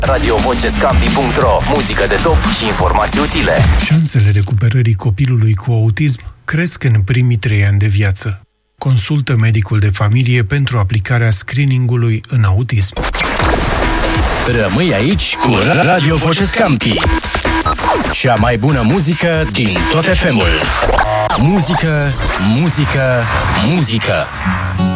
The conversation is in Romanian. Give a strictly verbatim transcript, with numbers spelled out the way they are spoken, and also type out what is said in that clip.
radio voce scampi punct ro. Muzică de top și informații utile. Șansele recuperării copilului cu autism cresc în primii trei ani de viață. Consultă medicul de familie pentru aplicarea screeningului în autism. Rămâi aici cu Radio Voce Scampi. Cea mai bună muzică din tot F M-ul. Muzică, muzică, muzică.